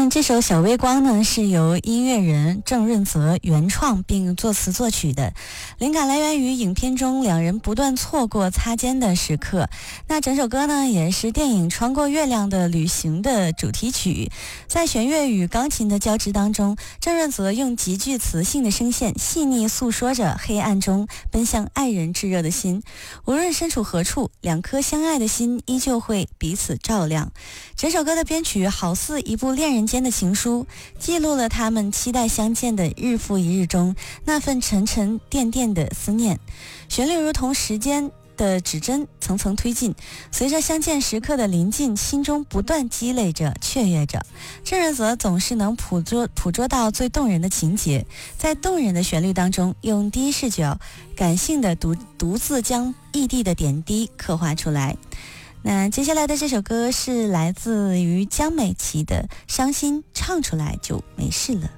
这首《小微光》呢，是由音乐人郑润泽原创并作词作曲的，灵感来源于影片中两人不断错过擦肩的时刻。那整首歌呢，也是电影《穿过月亮的旅行》的主题曲。在弦乐与钢琴的交织当中，郑润泽用极具磁性的声线，细腻诉说着黑暗中奔向爱人炙热的心。无论身处何处，两颗相爱的心依旧会彼此照亮。整首歌的编曲好似一部恋人间的情书，记录了他们期待相见的日复一日中那份沉沉甸甸的思念。旋律如同时间的指针层层推进，随着相见时刻的临近，心中不断积累着雀跃着。郑润泽总是能捕捉到最动人的情节，在动人的旋律当中，用第一视角感性的独自将异地的点滴刻画出来。那接下来的这首歌是来自于江美琪的《伤心唱出来就没事了》。